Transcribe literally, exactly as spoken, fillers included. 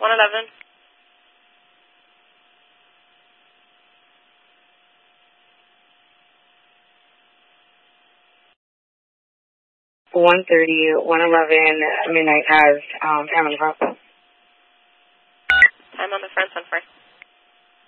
one eleven. one thirty, one eleven, Midnight has um, time on the front. Time on the front, one first.